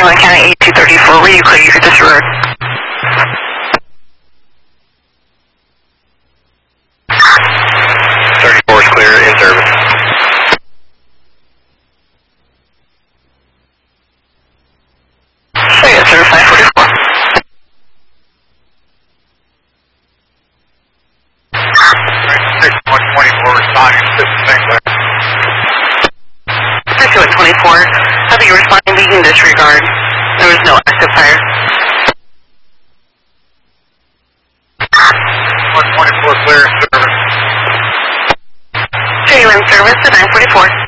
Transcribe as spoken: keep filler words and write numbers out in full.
thirty-one County eight two thirty-four, were you clear for this road? thirty-four is clear, in service. Say it, sir, five forty-four. sixty-one twenty-four responding to the same way. sixty-one twenty-four, have you responding leading disregard? There was no active fire. one twenty-four clear in service. J U N service to nine forty-four.